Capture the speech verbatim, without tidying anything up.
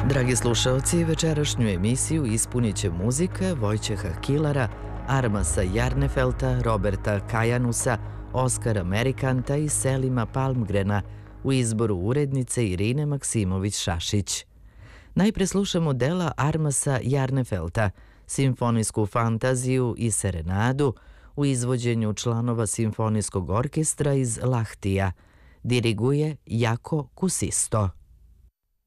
Dragi slušaoci, večerašnju emisiju ispunit će muzike Vojčeha Kilara, Armasa Jarnefelta, Roberta Kajanusa, Oskara Merikanta i Selima Palmgrena u izboru urednice Irine Maksimović-Šašić. Najpre slušamo dela Armasa Jarnefelta, simfonijsku fantaziju i serenadu u izvođenju članova simfonijskog orkestra iz Lahtija. Diriguje Jako Kusisto.